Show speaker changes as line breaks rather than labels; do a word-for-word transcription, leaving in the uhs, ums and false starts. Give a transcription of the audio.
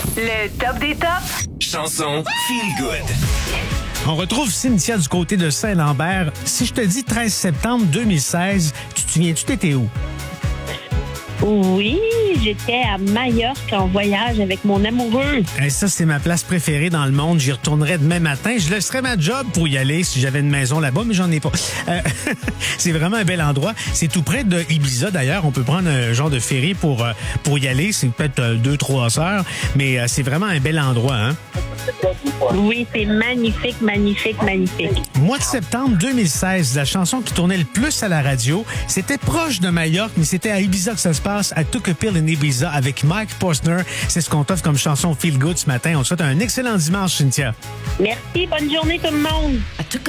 Le top des tops.
Chanson Feel Good.
On retrouve Cynthia du côté de Saint-Lambert. Si je te dis treize septembre deux mille seize, tu te souviens-tu t'étais où?
Oui, j'étais à Majorque en voyage avec mon amoureux.
Et ça, c'est ma place préférée dans le monde. J'y retournerai demain matin. Je laisserais ma job pour y aller si j'avais une maison là-bas, mais j'en ai pas. Euh, c'est vraiment un bel endroit. C'est tout près de Ibiza, d'ailleurs. On peut prendre un genre de ferry pour, euh, pour y aller. C'est peut-être euh, deux, trois heures, mais euh, c'est vraiment un bel endroit, hein?
Oui, c'est magnifique, magnifique, magnifique.
Mois de septembre deux mille seize, la chanson qui tournait le plus à la radio, c'était proche de Majorque, mais c'était à Ibiza que ça se passe, à Took a Pill in Ibiza avec Mike Posner. C'est ce qu'on t'offre comme chanson Feel Good ce matin. On te souhaite un excellent dimanche, Cynthia.
Merci, bonne journée tout le monde.